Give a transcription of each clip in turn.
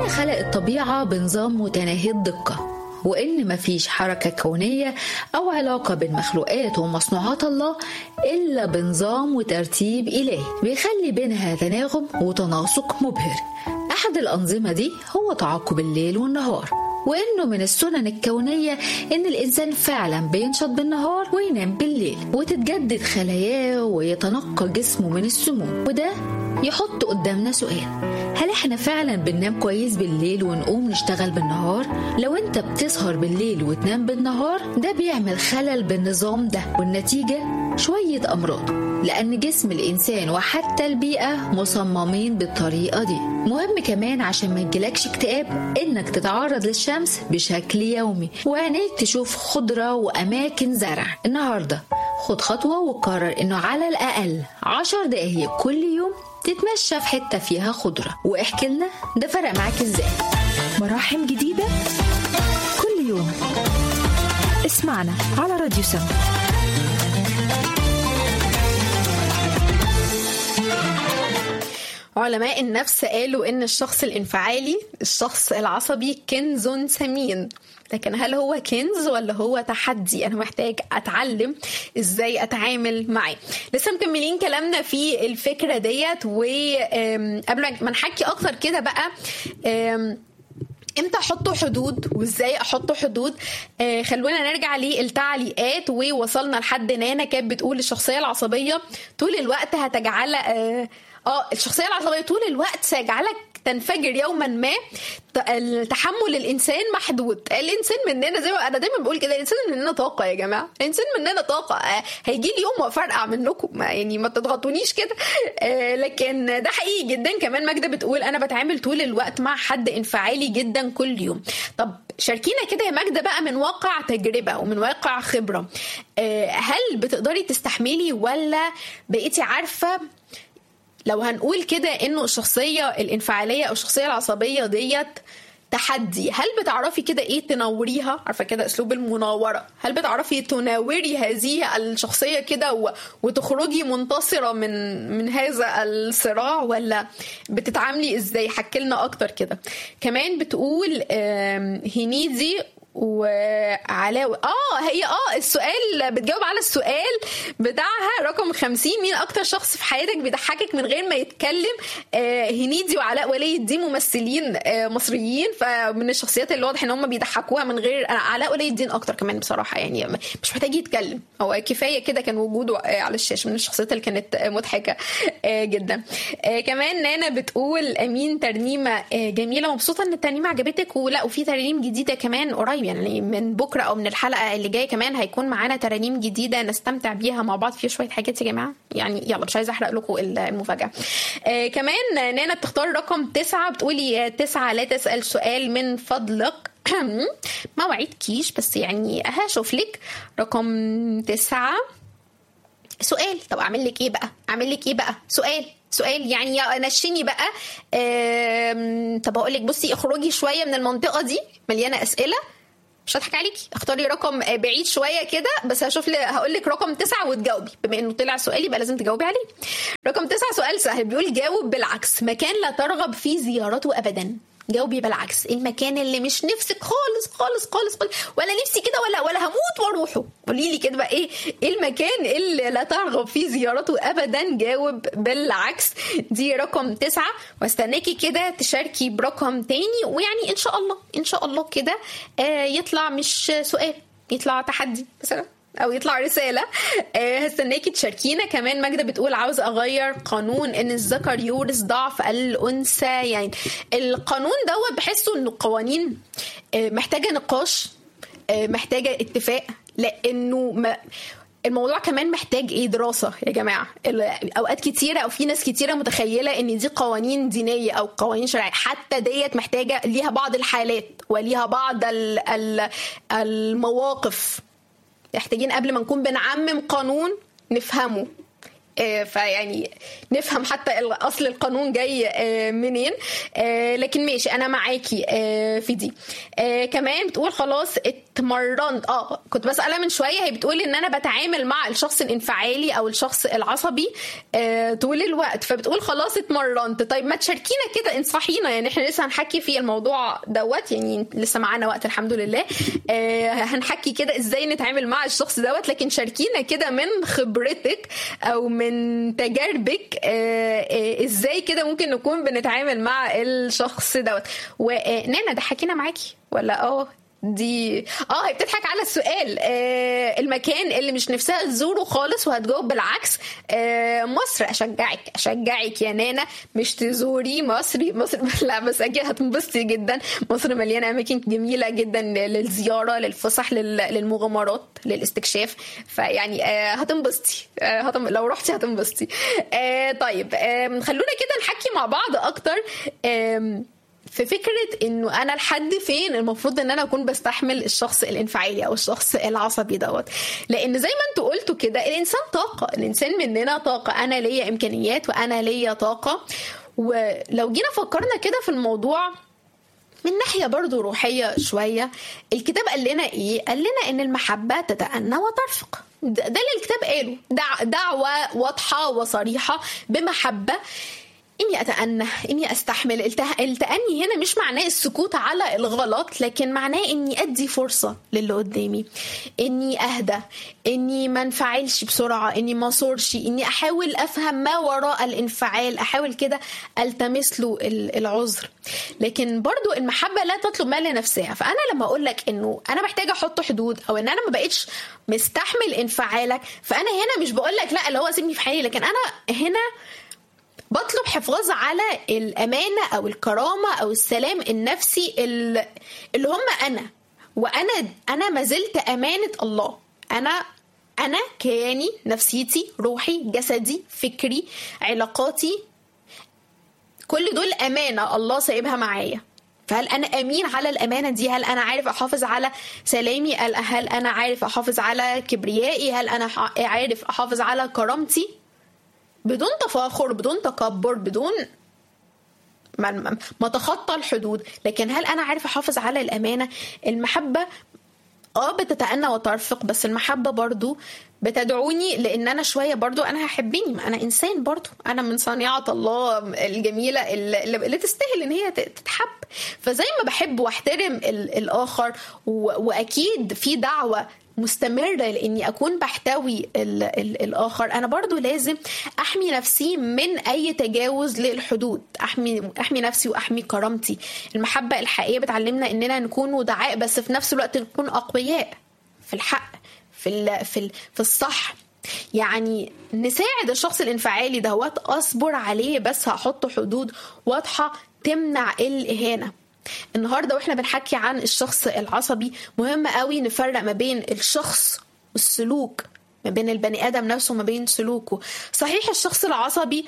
ربنا خلق الطبيعة بنظام متناهي الدقة، وإن مفيش حركة كونية أو علاقة بين مخلوقات ومصنوعات الله إلا بنظام وترتيب إلهي بيخلي بينها تناغم وتناسق مبهر. أحد الأنظمة دي هو تعاقب الليل والنهار، وإنه من السنن الكونية إن الإنسان فعلا بينشط بالنهار وينام بالليل، وتتجدد خلاياه ويتنقى جسمه من السموم. وده يحط قدامنا سؤال: هل احنا فعلا بننام كويس بالليل ونقوم نشتغل بالنهار؟ لو انت بتسهر بالليل وتنام بالنهار، ده بيعمل خلل بالنظام ده، والنتيجة شوية أمراض، لأن جسم الإنسان وحتى البيئة مصممين بالطريقة دي. مهم كمان عشان ما يجيلكش اكتئاب إنك تتعرض للشمس بشكل يومي، وعينيك تشوف خضرة وأماكن زرع. النهاردة خد خطوة وقرر إنه على الأقل 10 دقايق كل يوم تتمشى في حتة فيها خضرة، واحكي لنا ده فرق معاك ازاي. مراحم جديدة كل يوم، اسمعنا على راديو سم. علماء النفس قالوا إن الشخص الانفعالي، الشخص العصبي، كنز ثمين. لكن هل هو كنز ولا هو تحدي؟ أنا محتاج أتعلم إزاي أتعامل معاه. لسه مكملين كلامنا في الفكرة ديت، وقبل ما نحكي أكتر كده بقى امتى احط حدود وازاي احط حدود، خلونا نرجع للتعليقات. ووصلنا لحد نانا كانت بتقول الشخصية العصبية طول الوقت هتجعل الشخصية العصبية طول الوقت سيجعلك تنفجر يوما ما. تحمل الإنسان محدود. الإنسان مننا زي ما أنا دايما بقول كده، الإنسان مننا طاقة يا جماعة، الإنسان مننا طاقة. هيجي لي يوم وفرقع منكم، يعني ما تضغطونيش كده. لكن ده حقيقي جدا. كمان ماجدة بتقول أنا بتعامل طول الوقت مع حد انفعالي جدا كل يوم. طب شاركينا كده يا ماجدة بقى من واقع تجربة ومن واقع خبرة، هل بتقدري تستحملي ولا بقيتي عارفة لو هنقول كده انه الشخصية الانفعالية او الشخصية العصبية ديت تحدي؟ هل بتعرفي كده ايه تنوريها؟ عارفة كده اسلوب المناورة. هل بتعرفي تناوري هذه الشخصية كده وتخرجي منتصرة من هذا الصراع، ولا بتتعاملي ازاي؟ حكي لنا اكتر كده. كمان بتقول هنيدي وعلاوي هي السؤال بتجاوب على السؤال بتاعها رقم 50: مين اكتر شخص في حياتك بيضحكك من غير ما يتكلم؟ هنيدي وعلاء ولي الدين ممثلين مصريين، فمن الشخصيات اللي واضح ان هم بيضحكوها من غير. علاء ولي الدين اكتر كمان بصراحه، يعني مش محتاج يتكلم، هو كفايه كده كان وجوده على الشاشه. من الشخصيات اللي كانت مضحكه جدا. كمان نانا بتقول امين ترنيمه جميله، مبسوطه ان الترنيمه عجبتك. وفي ترانيم جديده كمان قريب، يعني من بكرة أو من الحلقة اللي جاية كمان هيكون معانا ترانيم جديدة نستمتع بيها مع بعض في شوية حاجات يا جماعة. يعني يلا مش عايزة أحرق لكم المفاجأة. كمان نانا بتختار رقم 9، بتقولي 9 لا تسأل سؤال من فضلك. ما وعدكيش بس يعني هشوف لك رقم 9 سؤال. طب أعمل لك إيه بقى؟ سؤال يعني نشيني بقى. طب أقول لك بصي، اخرجي شوية من المنطقة دي مليانة أسئلة، مش هضحك عليكي، اختاري رقم بعيد شويه كده. بس هقول لك رقم 9 وتجاوبي، بما انه طلع سؤال يبقى لازم تجاوبي عليه. رقم 9 سؤال سهل، بيقول جاوب بالعكس. مكان لا ترغب في زيارته ابدا. جاوبي بالعكس. المكان اللي مش نفسك خالص خالص خالص خالص، ولا نفسي كده ولا هموت واروحه، قولي لي كده بقى ايه المكان اللي لا ترغب في زيارته ابدا. جاوب بالعكس. دي رقم 9، واستناكي كده تشاركي برقم تاني، ويعني ان شاء الله كده يطلع مش سؤال، يطلع تحدي مثلا او يطلع رساله. هستناكي تشاركينا. كمان ماجدة بتقول عاوز اغير قانون ان الذكر يورث ضعف الانثى. يعني القانون دوت بحسه انه قوانين محتاجه نقاش، محتاجه اتفاق، لانه الموضوع كمان محتاج دراسة يا جماعة. اوقات كتيرة او في ناس كتيرة متخيلة ان دي قوانين دينية او قوانين شرعية، حتى ديت محتاجة ليها بعض الحالات وليها بعض المواقف. محتاجين قبل ما نكون بنعمم قانون نفهمه، فيعني نفهم حتى اصل القانون جاي منين. لكن ماشي انا معاكي في دي. كمان بتقول خلاص اتمرنت. كنت بسألها من شوية، هي بتقول ان انا بتعامل مع الشخص الانفعالي او الشخص العصبي طول الوقت، فبتقول خلاص اتمرنت. طيب ما تشاركينا كده، انصحينا، يعني احنا لسه هنحكي في الموضوع دوت، يعني لسه معانا وقت الحمد لله. هنحكي كده ازاي نتعامل مع الشخص دوت، لكن شاركينا كده من خبرتك او من تجاربك ازاي كده ممكن نكون بنتعامل مع الشخص دوت. ونانا ده حكينا معاكي ولا دي هي بتضحك على السؤال. المكان اللي مش نفسها تزوره خالص وهتجاوب بالعكس، مصر. اشجعك يا نانا مش تزوري مصر لا بس اكيد هتنبسطي جدا. مصر مليانه اماكن جميله جدا للزياره، للفسح، للمغامرات، للاستكشاف، فيعني هتنبسطي. لو رحتي هتنبسطي. طيب خلونا كده نحكي مع بعض اكتر في فكرة انه انا لحد فين المفروض ان انا اكون بستحمل الشخص الانفعالي او الشخص العصبي دوت. لان زي ما انتوا قلتوا كده، الانسان طاقة، الانسان مننا طاقة. انا ليا امكانيات وانا ليا طاقة. ولو جينا فكرنا كده في الموضوع من ناحية برضو روحية شوية، الكتاب قال لنا ايه؟ قال لنا ان المحبة تتأنى وترفق. ده اللي الكتاب قاله، دعوة واضحة وصريحة بمحبة. إني أتأنى، إني أستحمل. التأني هنا مش معناه السكوت على الغلط، لكن معناه إني أدي فرصة للي قدامي، إني أهدى، إني ما انفعلش بسرعة، إني ما صورش، إني أحاول أفهم ما وراء الانفعال، أحاول كده ألتمس له العذر. لكن برضو المحبة لا تطلب ما لنفسها. فأنا لما أقولك إنه أنا محتاجة أحط حدود، أو إن أنا ما بقيتش مستحمل انفعالك، فأنا هنا مش بقولك لا اللي هو سيبني في حالي، لكن أنا هنا بطلب حفاظ على الأمانة أو الكرامة أو السلام النفسي اللي هم وأنا ما زلت أمانة الله. أنا كياني، نفسيتي، روحي، جسدي، فكري، علاقاتي، كل دول أمانة الله سايبها معايا. فهل أنا أمين على الأمانة دي؟ هل أنا عارف أحافظ على سلامي؟ هل أنا عارف أحافظ على كبريائي؟ هل أنا عارف أحافظ على كرامتي بدون تفاخر، بدون تكبر، بدون ما تخطى الحدود؟ لكن هل أنا عارف أحافظ على الأمانة؟ المحبة بتتأنى وترفق، بس المحبة برضو بتدعوني لأن أنا شوية برضو أنا هحبني، أنا إنسان برضو، أنا من صنيعة الله الجميلة اللي تستاهل إن هي تتحب. فزي ما بحب واحترم الآخر، وأكيد في دعوة مستمرة لأني أكون بحتوي الآخر، أنا برضو لازم أحمي نفسي من أي تجاوز للحدود، أحمي نفسي وأحمي كرامتي. المحبة الحقيقية بتعلمنا أننا نكون ودعاء، بس في نفس الوقت نكون أقوياء في الحق، في الصح. يعني نساعد الشخص الانفعالي دوت، أصبر عليه بس هحط حدود واضحة تمنع الإهانة. النهاردة واحنا بنحكي عن الشخص العصبي، مهم قوي نفرق ما بين الشخص والسلوك، ما بين البني آدم نفسه وما بين سلوكه. صحيح الشخص العصبي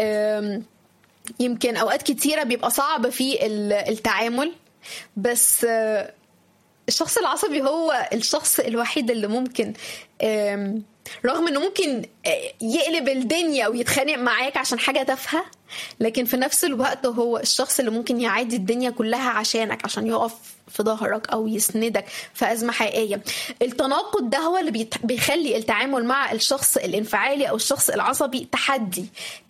يمكن أوقات كتيرة بيبقى صعب في التعامل، بس الشخص العصبي هو الشخص الوحيد اللي ممكن رغم انه ممكن يقلب الدنيا ويتخانق معاك عشان حاجة تافهة، لكن في نفس الوقت هو الشخص اللي ممكن يعادي الدنيا كلها عشانك، عشان يقف في ظهرك أو يسندك في أزمة حقيقية. التناقض ده هو اللي بيخلي التعامل مع الشخص الانفعالي أو الشخص العصبي تحدي